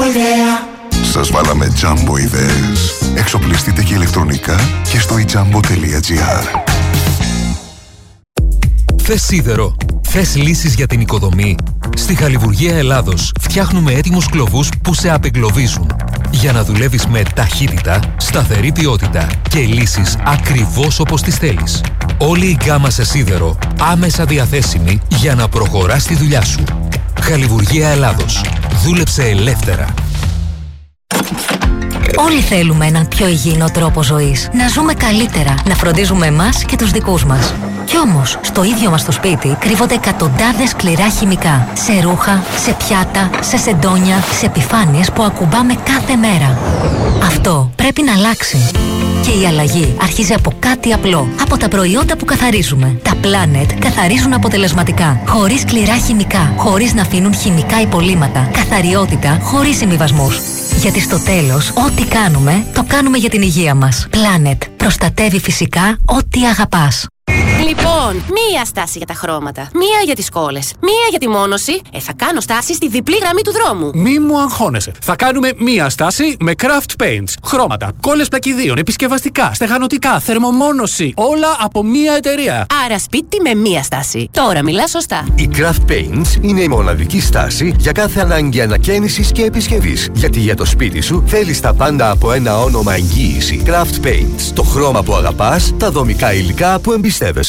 Σας βάλαμε Jumbo ιδέες. Εξοπλιστείτε και ηλεκτρονικά και στο ijambo.gr. Θες σίδερο? Θες λύσεις για την οικοδομή? Στη Χαλιβουργία Ελλάδος φτιάχνουμε έτοιμους κλωβούς που σε απεγκλωβίζουν για να δουλεύεις με ταχύτητα, σταθερή ποιότητα και λύσεις ακριβώς όπως τις θέλεις. Όλη η γκάμα σε σίδερο άμεσα διαθέσιμη για να προχωράς τη δουλειά σου. Χαλιβουργία Ελλάδος. Δούλεψε ελεύθερα. Όλοι θέλουμε έναν πιο υγιεινό τρόπο ζωής. Να ζούμε καλύτερα, να φροντίζουμε εμάς και τους δικούς μας. Κι όμως, στο ίδιο μας το σπίτι κρύβονται εκατοντάδες σκληρά χημικά. Σε ρούχα, σε πιάτα, σε σεντόνια, σε επιφάνειες που ακουμπάμε κάθε μέρα. Αυτό πρέπει να αλλάξει. Και η αλλαγή αρχίζει από κάτι απλό. Από τα προϊόντα που καθαρίζουμε. Τα Planet καθαρίζουν αποτελεσματικά. Χωρίς σκληρά χημικά. Χωρίς να αφήνουν χημικά υπολείμματα. Καθαριότητα χωρίς συμβιβασμούς. Γιατί στο τέλος, ό,τι κάνουμε, το κάνουμε για την υγεία μας. Planet. Προστατεύει φυσικά ό,τι αγαπάς. Λοιπόν, μία στάση για τα χρώματα, μία για τις κόλλες, μία για τη μόνωση. Θα κάνω στάση στη διπλή γραμμή του δρόμου. Μη μου αγχώνεσαι. Θα κάνουμε μία στάση με Craft Paints. Χρώματα, κόλλες πλακιδίων, επισκευαστικά, στεγανοτικά, θερμομόνωση. Όλα από μία εταιρεία. Άρα σπίτι με μία στάση. Τώρα μιλά σωστά. Η Craft Paints είναι η μοναδική στάση για κάθε ανάγκη ανακαίνησης και επισκευής. Γιατί για το σπίτι σου θέλεις τα πάντα από ένα όνομα εγγύηση. Craft Paints. Το χρώμα που αγαπάς, τα δομικά υλικά που εμπιστεύεσαι.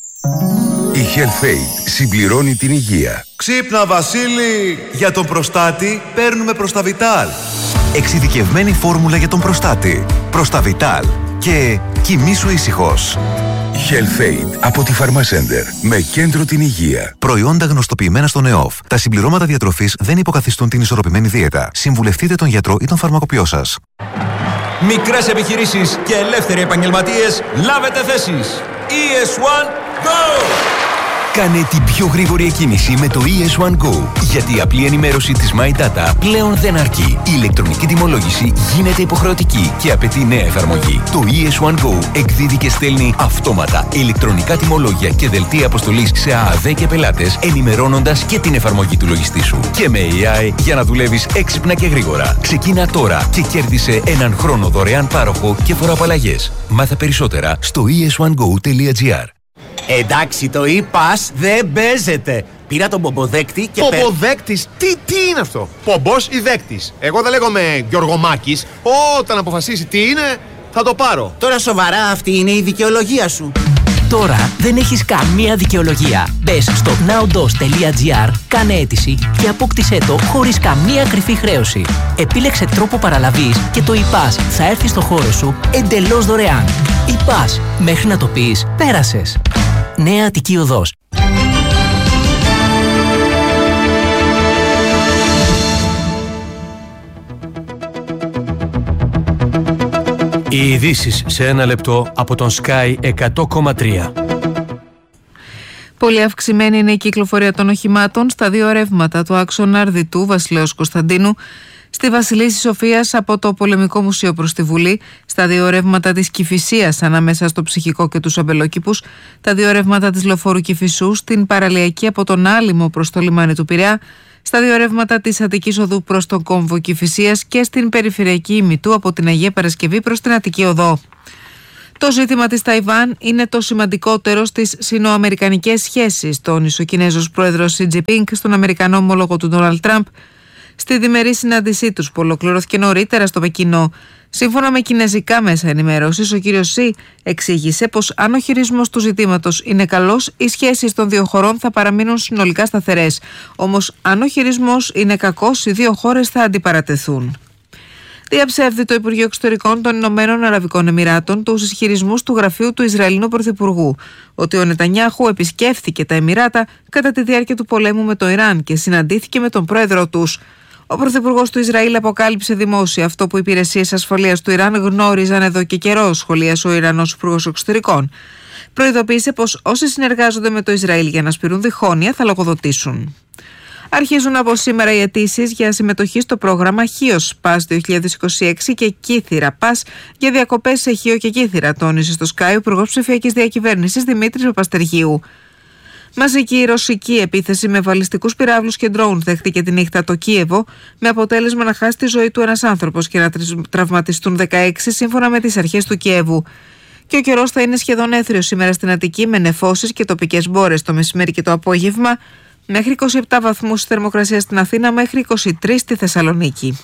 Η Health-Aid συμπληρώνει την υγεία. Ξύπνα Βασίλη! Για τον προστάτη παίρνουμε Προσταβιτάλ. Εξειδικευμένη φόρμουλα για τον προστάτη. Προσταβιτάλ. Και κοιμήσου ήσυχος. Health-Aid από τη Pharmacenter. Με κέντρο την υγεία. Προϊόντα γνωστοποιημένα στον ΕΟΦ. Τα συμπληρώματα διατροφής δεν υποκαθιστούν την ισορροπημένη δίαιτα. Συμβουλευτείτε τον γιατρό ή τον φαρμακοποιό σας. Μικρές επιχειρήσεις και ελεύθεροι επαγγελματίες, λάβετε θέσεις. ES1 Go! Κάνε την πιο γρήγορη εκκίνηση με το ES1 Go. Γιατί η απλή ενημέρωση της My Data πλέον δεν αρκεί. Η ηλεκτρονική τιμολόγηση γίνεται υποχρεωτική και απαιτεί νέα εφαρμογή. Το ES1 Go εκδίδει και στέλνει αυτόματα ηλεκτρονικά τιμολόγια και δελτία αποστολής σε ΑΑΔ και πελάτες, ενημερώνοντας και την εφαρμογή του λογιστή σου. Και με AI για να δουλεύεις έξυπνα και γρήγορα. Ξεκίνα τώρα και κέρδισε έναν χρόνο δωρεάν πάροχο και φοροαπαλλαγές. Μάθε περισσότερα στο es1go.gr. Εντάξει, το e-pass δεν παίζεται. Πήρα τον πομποδέκτη και... Πομποδέκτης, τι είναι αυτό? Πομπός ή δέκτης? Εγώ δεν λέγομαι Γιωργομάκης. Όταν αποφασίσει τι είναι, θα το πάρω. Τώρα σοβαρά, αυτή είναι η δικαιολογία σου? Τώρα δεν έχεις καμία δικαιολογία. Μπες στο nowdos.gr, κάνε αίτηση και απόκτησέ το χωρίς καμία κρυφή χρέωση. Επίλεξε τρόπο παραλαβής και το e-pass θα έρθει στο χώρο σου εντελώς δωρεάν. E-pass, μέχρι να το πεις, πέρασες. Νέα Αττική Οδός. Οι ειδήσεις σε ένα λεπτό από τον Sky 100,3. Πολύ αυξημένη είναι η κυκλοφορία των οχημάτων στα δύο ρεύματα του άξονα Αρδιτού Βασιλέως Κωνσταντίνου, στη Βασιλίσσης Σοφίας από το Πολεμικό Μουσείο προς τη Βουλή, στα δύο ρεύματα της Κηφισίας ανάμεσα στο Ψυχικό και τους Αμπελόκηπους, τα δύο ρεύματα της Λεωφόρου Κηφισού στην Παραλιακή από τον Άλυμο προς το λιμάνι του Πειραιά, στα δύο ρεύματα της Αττικής Οδού προς τον κόμβο Κηφισίας και στην Περιφερειακή Ημιτού από την Αγία Παρασκευή προς την Αττική Οδό. Το ζήτημα της Ταϊβάν είναι το σημαντικότερο στις σινοαμερικανικές σχέσεις, τόνισε ο Κινέζος πρόεδρος Σι Τζινπίνγκ στον Αμερικανό ομόλογο του Ντόναλντ Τραμπ στη διμερή συνάντησή τους που ολοκληρώθηκε νωρίτερα στο Πεκίνο. Σύμφωνα με κινέζικα μέσα ενημέρωσης, ο κύριος Σι εξήγησε πως αν ο χειρισμός του ζητήματος είναι καλός, οι σχέσεις των δύο χωρών θα παραμείνουν συνολικά σταθερές. Όμως, αν ο χειρισμός είναι κακός, οι δύο χώρες θα αντιπαρατεθούν. Διαψεύδει το Υπουργείο Εξωτερικών των Ηνωμένων Αραβικών Εμιράτων τους ισχυρισμούς του γραφείου του Ισραηλινού Πρωθυπουργού ότι ο Νετανιάχου επισκέφθηκε τα Εμιράτα κατά τη διάρκεια του πολέμου με το Ιράν και συναντήθηκε με τον πρόεδρο τους. Ο Πρωθυπουργός του Ισραήλ αποκάλυψε δημόσια αυτό που οι υπηρεσίες ασφαλείας του Ιράν γνώριζαν εδώ και καιρό, σχολίασε ο Ιρανός Υπουργός Εξωτερικών. Προειδοποίησε πως όσοι συνεργάζονται με το Ισραήλ για να σπειρούν διχόνοια θα λογοδοτήσουν. Αρχίζουν από σήμερα οι αιτήσεις για συμμετοχή στο πρόγραμμα Χίος ΠΑΣ 2026 και Κύθυρα ΠΑΣ για διακοπές σε Χίο και Κύθυρα, τόνισε στο Sky ο Υπουργός Ψηφιακής Διακυβέρνησης Δημήτρης Παπαστεργίου. Μαζική ρωσική επίθεση με βαλιστικούς πυράβλους και ντρόουν δέχτηκε τη νύχτα το Κίεβο, με αποτέλεσμα να χάσει τη ζωή του ένας άνθρωπος και να τραυματιστούν 16 σύμφωνα με τις αρχές του Κιέβου. Και ο καιρός θα είναι σχεδόν έθριος σήμερα στην Αττική, με νεφώσεις και τοπικές μπόρες το μεσημέρι και το απόγευμα, μέχρι 27 βαθμούς θερμοκρασία στην Αθήνα, μέχρι 23 στη Θεσσαλονίκη.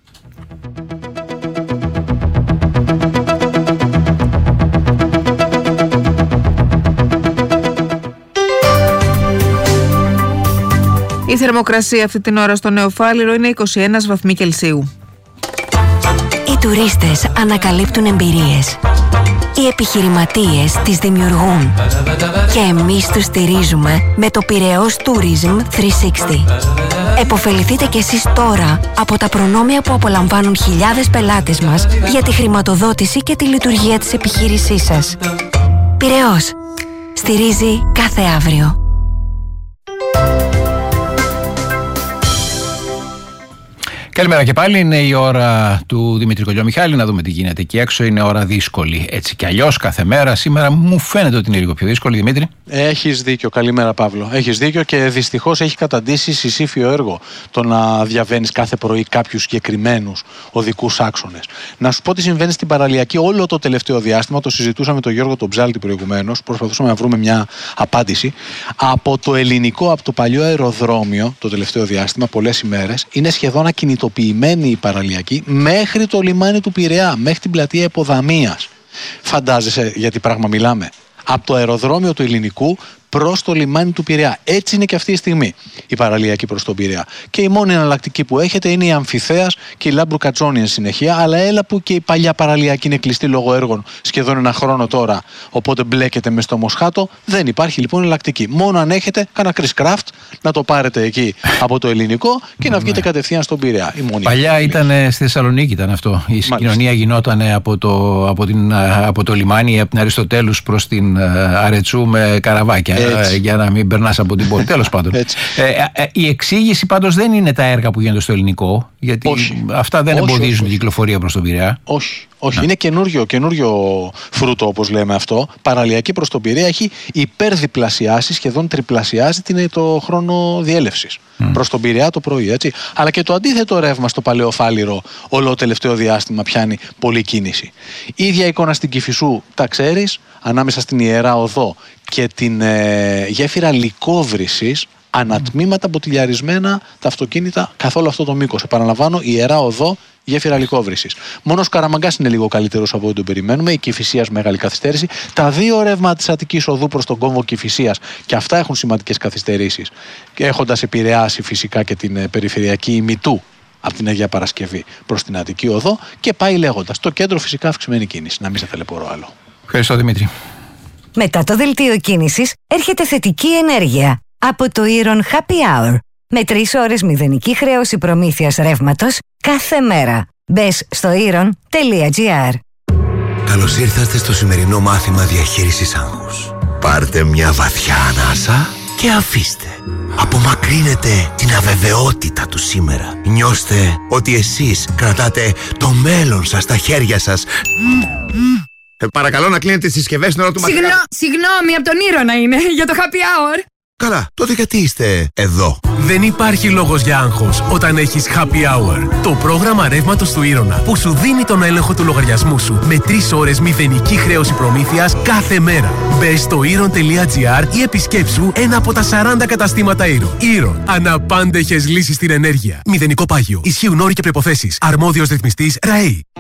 Η θερμοκρασία αυτή την ώρα στο Νέο Φάληρο είναι 21 βαθμοί Κελσίου. Οι τουρίστες ανακαλύπτουν εμπειρίες. Οι επιχειρηματίες τις δημιουργούν. Και εμείς τους στηρίζουμε με το Πειραιώς Tourism 360. Εποφεληθείτε κι εσείς τώρα από τα προνόμια που απολαμβάνουν χιλιάδες πελάτες μας για τη χρηματοδότηση και τη λειτουργία της επιχείρησής σας. Πειραιώς. Στηρίζει κάθε αύριο. Καλημέρα και πάλι. Είναι η ώρα του Δημήτρη Κολιομιχάλη. Να δούμε τι γίνεται εκεί έξω. Είναι ώρα δύσκολη. Έτσι κι αλλιώς κάθε μέρα. Σήμερα μου φαίνεται ότι είναι λίγο πιο δύσκολη, Δημήτρη. Έχεις δίκιο. Καλημέρα, Παύλο. Έχεις δίκιο και δυστυχώς έχει καταντήσει συσήφιο έργο το να διαβαίνεις κάθε πρωί κάποιους συγκεκριμένους οδικούς άξονες. Να σου πω τι συμβαίνει στην παραλιακή όλο το τελευταίο διάστημα. Το συζητούσαμε με τον Γιώργο τον Ψάλτη προηγουμένως. Προσπαθούσαμε να βρούμε μια απάντηση. Από το ελληνικό, από το παλιό αεροδρόμιο, το τελευταίο διάστημα, πολλές ημέρες, είναι σχεδόν ακινητοποιημένη η παραλιακή μέχρι το λιμάνι του Πειραιά, μέχρι την πλατεία Εποδαμίας. Φαντάζεσαι για τι πράγμα μιλάμε? Από το αεροδρόμιο του ελληνικού προς το λιμάνι του Πειραιά. Έτσι είναι και αυτή η στιγμή η παραλιακή προς τον Πειραιά. Και η μόνη εναλλακτική που έχετε είναι η Αμφιθέας και η Λάμπρου Κατσόνη εν συνεχεία. Αλλά έλα που και η παλιά παραλιακή είναι κλειστή λόγω έργων σχεδόν ένα χρόνο τώρα. Οπότε μπλέκεται μες στο Μοσχάτο. Δεν υπάρχει λοιπόν εναλλακτική. Μόνο αν έχετε κάνα Chris Craft να το πάρετε εκεί από το ελληνικό και να βγείτε κατευθείαν στον Πειραιά. Παλιά ήταν στη Θεσσαλονίκη, ήταν αυτό. Η συγκοινωνία γινόταν από το λιμάνι, από την Αριστοτέλους προς την Αρετσού με καραβάκια. Για να μην περνάς από την πόλη. Τέλος πάντων. Η εξήγηση πάντως δεν είναι τα έργα που γίνονται στο ελληνικό, γιατί αυτά δεν εμποδίζουν την κυκλοφορία προς τον Πειραιά. Όχι, είναι καινούριο φρούτο, όπως λέμε αυτό. Παραλιακή προς τον Πειραιά έχει υπερδιπλασιάσει, σχεδόν τριπλασιάσει το χρόνο διέλευσης προς τον Πειραιά το πρωί. Έτσι. Αλλά και το αντίθετο ρεύμα στο Παλαιό Φάληρο όλο το τελευταίο διάστημα πιάνει πολλή κίνηση. Η ίδια εικόνα στην Κηφισού, τα ξέρεις, ανάμεσα στην Ιερά Οδό και την γέφυρα Λυκόβρησης, ανατμήματα μποτιλιαρισμένα τα αυτοκίνητα καθ' όλο αυτό το μήκος. Επαναλαμβάνω, Ιερά Οδό, γέφυρα Λυκόβρησης. Μόνος Καραμαγκάς είναι λίγο καλύτερος από ό,τι τον περιμένουμε. Η Κηφισίας μεγάλη καθυστέρηση. Τα δύο ρεύματα της Αττικής Οδού προς τον κόμβο Κηφισίας και αυτά έχουν σημαντικές καθυστερήσεις. Έχοντας επηρεάσει φυσικά και την περιφερειακή ημιτού από την Αγία Παρασκευή προς την Αττική Οδό και πάει λέγοντας. Το κέντρο φυσικά αυξημένη κίνηση. Να μην σε ταλαιπωρώ άλλο. Ευχαριστώ, Δημήτρη. Μετά το δελτίο κίνησης έρχεται θετική ενέργεια από το Iron Happy Hour. Με 3 ώρες μηδενική χρέωση προμήθειας ρεύματος κάθε μέρα. Μπες στο iron.gr. Καλώς ήρθατε στο σημερινό μάθημα διαχείρισης άγχους. Πάρτε μια βαθιά ανάσα και αφήστε. Απομακρύνετε την αβεβαιότητα του σήμερα. Νιώστε ότι εσείς κρατάτε το μέλλον σας στα χέρια σας. Παρακαλώ να κλείνετε τις συσκευές στην ώρα του μαθήματος. Συγγνώμη, από τον Ήρωνα είναι, για το happy hour. Καλά, τότε γιατί είστε εδώ? Δεν υπάρχει λόγος για άγχος όταν έχεις happy hour. Το πρόγραμμα ρεύματος του Ήρωνα που σου δίνει τον έλεγχο του λογαριασμού σου με 3 ώρες μηδενική χρέωση προμήθειας κάθε μέρα. Μπες στο iron.gr ή επισκέψου ένα από τα 40 καταστήματα Iron. Iron. Αναπάντεχες λύσεις στην ενέργεια. Μηδενικό πάγιο. Ισχύουν όροι και προϋποθέσεις. Αρμόδιος ρυθμιστής ΡΑΕΗ.